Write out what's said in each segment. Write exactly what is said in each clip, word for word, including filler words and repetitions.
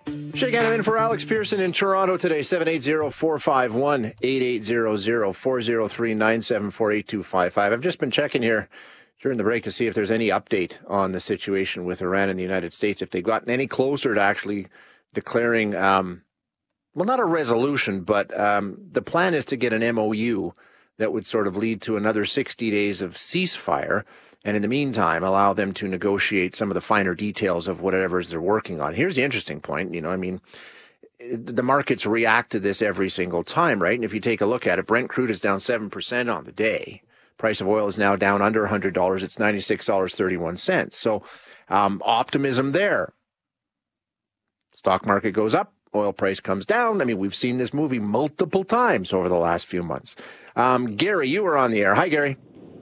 Shake Hanna in for Alex Pearson in Toronto today, seven eight zero, four five one, eight eight zero zero, four zero three, nine seven four, eight two five five. I've just been checking here during the break to see if there's any update on the situation with Iran and the United States, if they've gotten any closer to actually declaring, um, well, not a resolution, but um, the plan is to get an M O U that would sort of lead to another sixty days of ceasefire. And in the meantime, allow them to negotiate some of the finer details of whatever they're working on. Here's the interesting point. You know, I mean, the markets react to this every single time, right? And if you take a look at it, Brent crude is down seven percent on the day. Price of oil is now down under one hundred dollars. It's ninety-six dollars and thirty-one cents. So um, optimism there. Stock market goes up. Oil price comes down. I mean, we've seen this movie multiple times over the last few months. Um, Gary, you were on the air. Hi, Gary.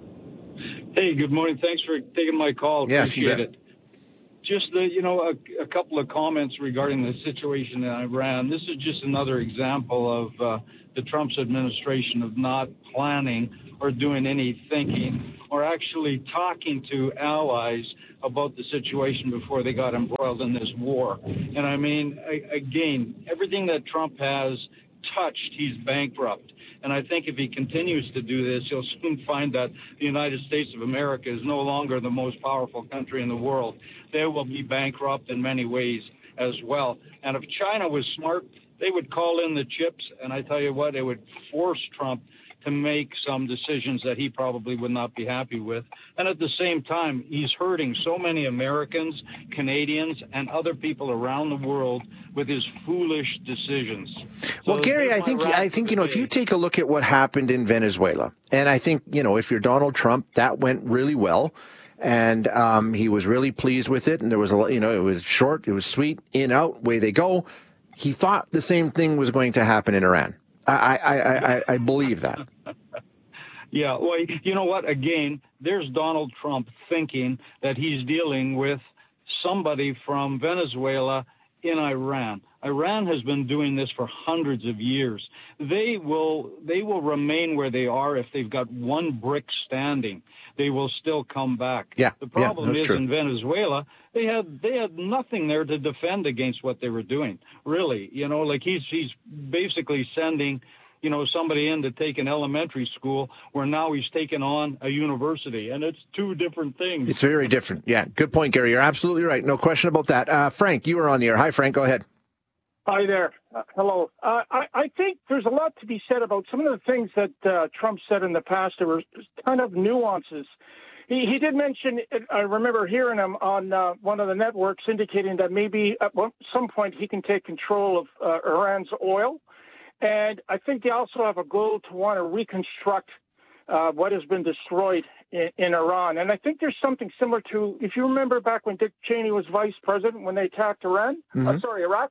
Hey, good morning. Thanks for taking my call. Yes, Appreciate it. Just, the, you know, a, a couple of comments regarding the situation in Iran. This is just another example of uh, the Trump's administration of not planning or doing any thinking or actually talking to allies about the situation before they got embroiled in this war. And I mean, I, again, everything that Trump has touched, he's bankrupt. And I think if he continues to do this, he'll soon find that the United States of America is no longer the most powerful country in the world. They will be bankrupt in many ways as well. And if China was smart, they would call in the chips, and I tell you what, it would force Trump to make some decisions that he probably would not be happy with. And at the same time, he's hurting so many Americans, Canadians, and other people around the world with his foolish decisions. Well, So Gary, there's I think my rant I think for you know the if you day. take a look at what happened in Venezuela, and I think you know if you're Donald Trump, that went really well, and um, he was really pleased with it, and there was a lot- you know it was short, it was sweet, in out, way they go. He thought the same thing was going to happen in Iran. I I I, I, I believe that. Yeah, well, you know what? Again, there's Donald Trump thinking that he's dealing with somebody from Venezuela in Iran. Iran has been doing this for hundreds of years. They will they will remain where they are if they've got one brick standing. They will still come back. Yeah, The problem yeah, that's is true. in Venezuela, they had they had nothing there to defend against what they were doing. Really, you know, like he's he's basically sending you know, somebody in to take an elementary school where now he's taken on a university, and it's two different things. It's very different. Yeah, good point, Gary. You're absolutely right. No question about that. Uh, Frank, you were on the air. Hi, Frank. Go ahead. Hi there. Uh, hello. Uh, I, I think there's a lot to be said about some of the things that uh, Trump said in the past. There were kind of nuances. He, he did mention, I remember hearing him on uh, one of the networks indicating that maybe at some point he can take control of uh, Iran's oil. And I think they also have a goal to want to reconstruct uh, what has been destroyed in, in Iran. And I think there's something similar to, if you remember back when Dick Cheney was vice president, when they attacked Iran, mm-hmm. uh, sorry, Iraq,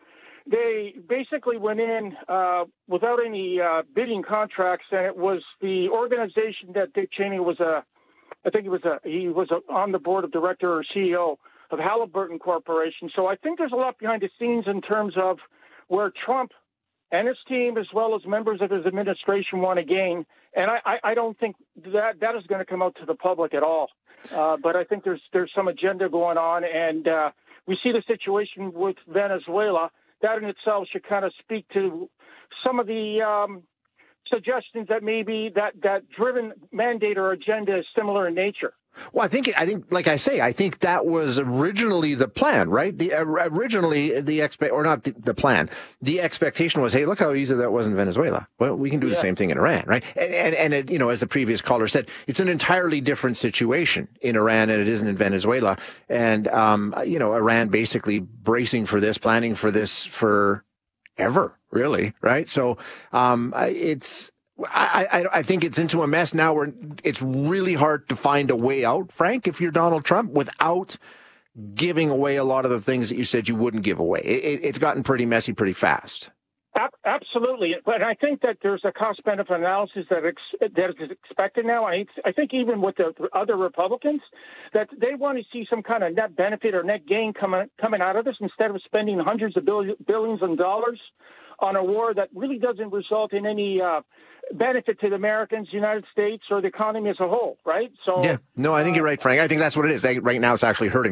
they basically went in uh, without any uh, bidding contracts, and it was the organization that Dick Cheney was a, I think he was a, he was a, on the board of director or C E O of Halliburton Corporation. So I think there's a lot behind the scenes in terms of where Trump and his team, as well as members of his administration, want to gain. And I, I, I don't think that that is going to come out to the public at all. Uh, but I think there's there's some agenda going on, and uh, we see the situation with Venezuela. That in itself should kind of speak to some of the um, suggestions that maybe that, that driven mandate or agenda is similar in nature. Well, I think, I think, like I say, I think that was originally the plan, right? The uh, originally the expect, or not the, the plan. The expectation was, hey, look how easy that was in Venezuela. Well, we can do yeah. the same thing in Iran, right? And and, and it, you know, as the previous caller said, it's an entirely different situation in Iran than it isn't in Venezuela. And um, you know, Iran basically bracing for this, planning for this for ever, really, right? So um, it's. I, I I think it's into a mess now where it's really hard to find a way out, Frank, if you're Donald Trump, without giving away a lot of the things that you said you wouldn't give away. It, it's gotten pretty messy pretty fast. Absolutely. But I think that there's a cost-benefit analysis that, ex- that is expected now. I, I think even with the other Republicans, that they want to see some kind of net benefit or net gain coming coming out of this instead of spending hundreds of billion, billions of dollars on a war that really doesn't result in any uh, benefit to the Americans, United States, or the economy as a whole, right? So yeah, no, I think uh, you're right, Frank. I think that's what it is. They, right now, it's actually hurting them.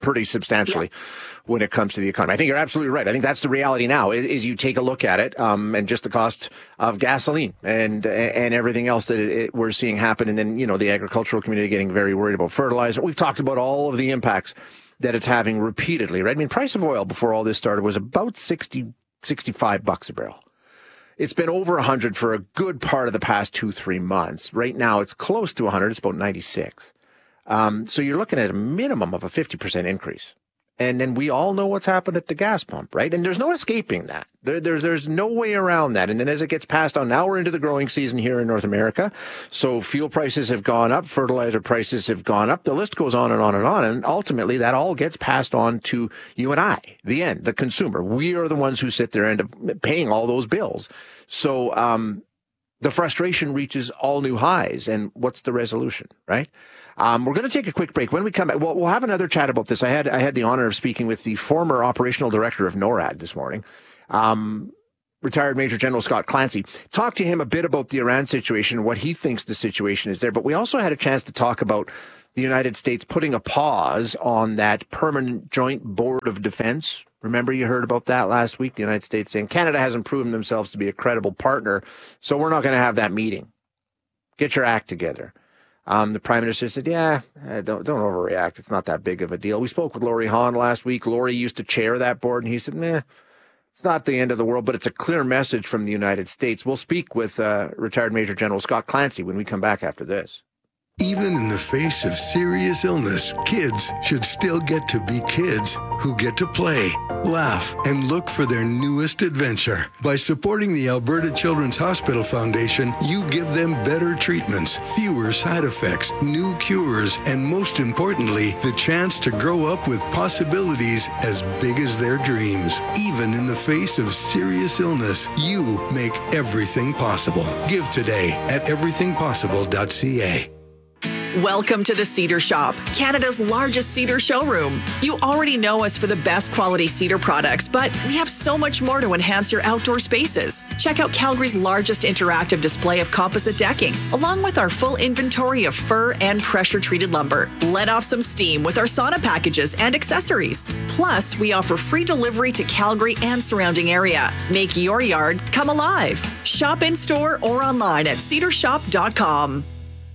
pretty substantially yeah. when it comes to the economy. I think you're absolutely right. I think that's the reality now is, is you take a look at it um, and just the cost of gasoline and and everything else that it, we're seeing happen. And then, you know, the agricultural community getting very worried about fertilizer. We've talked about all of the impacts that it's having repeatedly, right? I mean, price of oil before all this started was about sixty, sixty-five bucks a barrel. It's been over one hundred for a good part of the past two, three months. Right now, it's close to one hundred. It's about ninety-six. Um, so you're looking at a minimum of a fifty percent increase. And then we all know what's happened at the gas pump, right? And there's no escaping that. There, there's there's no way around that. And then as it gets passed on, now we're into the growing season here in North America. So fuel prices have gone up, fertilizer prices have gone up. The list goes on and on and on. And ultimately, that all gets passed on to you and I, the end, the consumer. We are the ones who sit there and end up paying all those bills. So um, the frustration reaches all new highs. And what's the resolution, right? Um, we're going to take a quick break. When we come back, we'll, we'll have another chat about this. I had I had the honor of speaking with the former operational director of NORAD this morning, um, retired Major General Scott Clancy. Talked to him a bit about the Iran situation, what he thinks the situation is there. But we also had a chance to talk about the United States putting a pause on that permanent joint board of defense. Remember, you heard about that last week, the United States saying Canada hasn't proven themselves to be a credible partner, so we're not going to have that meeting. Get your act together. Um, the Prime Minister said, yeah, uh, don't don't overreact. It's not that big of a deal. We spoke with Laurie Hahn last week. Laurie used to chair that board, and he said, meh, it's not the end of the world, but it's a clear message from the United States. We'll speak with uh, retired Major General Scott Clancy when we come back after this. Even in the face of serious illness, kids should still get to be kids who get to play, laugh, and look for their newest adventure. By supporting the Alberta Children's Hospital Foundation, you give them better treatments, fewer side effects, new cures, and most importantly, the chance to grow up with possibilities as big as their dreams. Even in the face of serious illness, you make everything possible. Give today at everything possible dot c a. Welcome to the Cedar Shop, Canada's largest cedar showroom. You already know us for the best quality cedar products, but we have so much more to enhance your outdoor spaces. Check out Calgary's largest interactive display of composite decking, along with our full inventory of fir and pressure-treated lumber. Let off some steam with our sauna packages and accessories. Plus, we offer free delivery to Calgary and surrounding area. Make your yard come alive. Shop in-store or online at cedar shop dot com.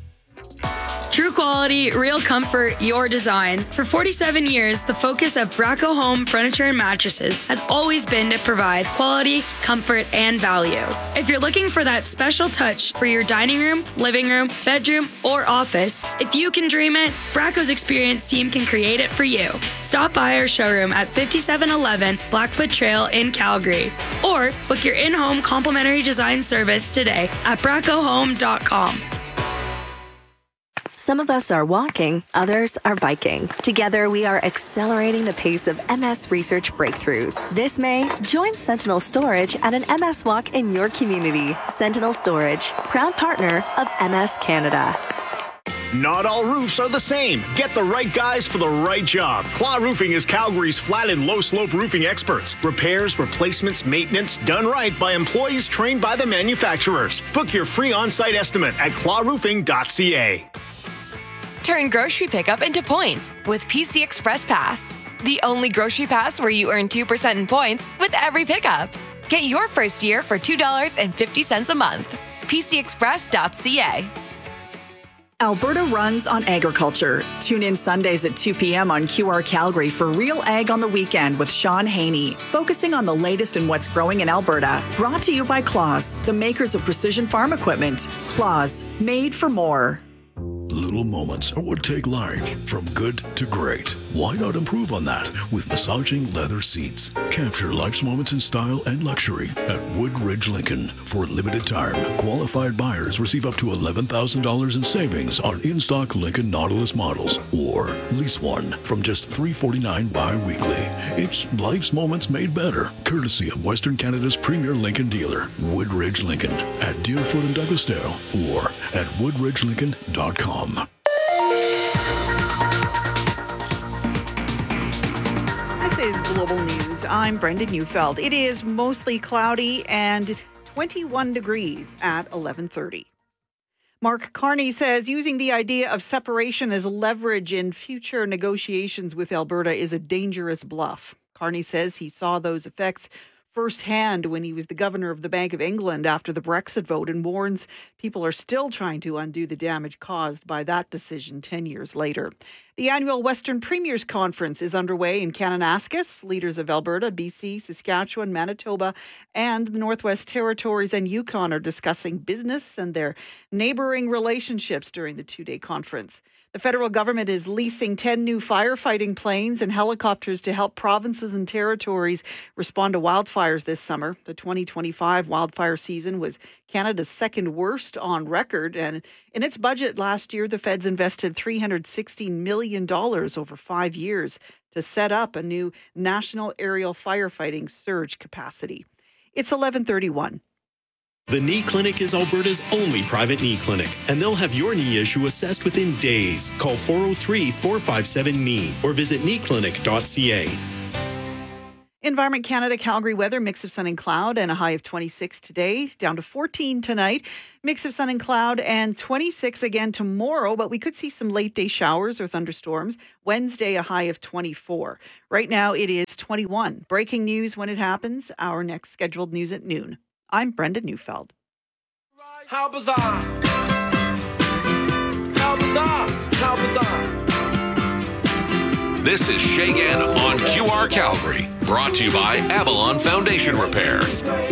True quality, real comfort, your design. For forty-seven years, the focus of Braco Home Furniture and Mattresses has always been to provide quality, comfort, and value. If you're looking for that special touch for your dining room, living room, bedroom, or office, if you can dream it, Braco's experienced team can create it for you. Stop by our showroom at fifty-seven eleven Blackfoot Trail in Calgary, or book your in-home complimentary design service today at braco home dot com. Some of us are walking, others are biking. Together, we are accelerating the pace of M S research breakthroughs. This May, join Sentinel Storage at an M S walk in your community. Sentinel Storage, proud partner of M S Canada. Not all roofs are the same. Get the right guys for the right job. Claw Roofing is Calgary's flat and low slope roofing experts. Repairs, replacements, maintenance, done right by employees trained by the manufacturers. Book your free on-site estimate at claw roofing dot c a. Turn grocery pickup into points with P C Express Pass. The only grocery pass where you earn two percent in points with every pickup. Get your first year for two dollars and fifty cents a month. p c express dot c a. Alberta runs on agriculture. Tune in Sundays at two p.m. on Q R Calgary for Real Ag on the Weekend with Sean Haney, focusing on the latest in what's growing in Alberta. Brought to you by Claus, the makers of precision farm equipment. Claus, made for more. Little moments are what take life from good to great. Why not improve on that with massaging leather seats? Capture life's moments in style and luxury at Woodridge Lincoln. For a limited time, qualified buyers receive up to eleven thousand dollars in savings on in-stock Lincoln Nautilus models, or lease one from just three dollars and forty-nine cents bi-weekly. It's life's moments made better, courtesy of Western Canada's premier Lincoln dealer, Woodridge Lincoln, at Deerfoot and Douglasdale, or at woodridge lincoln dot com. This is Global News. I'm Brendan Neufeld. It is mostly cloudy and twenty-one degrees at eleven thirty. Mark Carney says using the idea of separation as leverage in future negotiations with Alberta is a dangerous bluff. Carney says he saw those effects firsthand when he was the governor of the Bank of England after the Brexit vote, and warns people are still trying to undo the damage caused by that decision ten years later. The annual Western Premiers Conference is underway in Kananaskis. Leaders of Alberta, B C, Saskatchewan, Manitoba, and the Northwest Territories and Yukon are discussing business and their neighbouring relationships during the two-day conference. The federal government is leasing ten new firefighting planes and helicopters to help provinces and territories respond to wildfires this summer. The twenty twenty-five wildfire season was Canada's second worst on record, and in its budget last year, the feds invested three hundred sixteen million dollars over five years to set up a new national aerial firefighting surge capacity. It's eleven thirty-one. The Knee Clinic is Alberta's only private knee clinic, and they'll have your knee issue assessed within days. Call four oh three, four five seven, K N E E or visit knee clinic dot c a. Environment Canada Calgary weather, mix of sun and cloud and a high of twenty-six today, down to fourteen tonight. Mix of sun and cloud and twenty-six again tomorrow, but we could see some late day showers or thunderstorms. Wednesday, a high of twenty-four. Right now it is twenty-one. Breaking news when it happens. Our next scheduled news at noon. I'm Brenda Neufeld. How bizarre! How bizarre! How bizarre! This is Shagan on Q R Calgary, brought to you by Avalon Foundation Repairs.